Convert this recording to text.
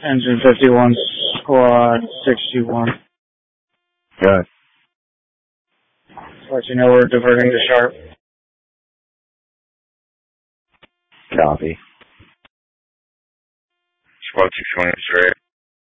Engine 51, squad 61. Good. Let you know we're diverting to Sharp. Copy. Squad 620 straight.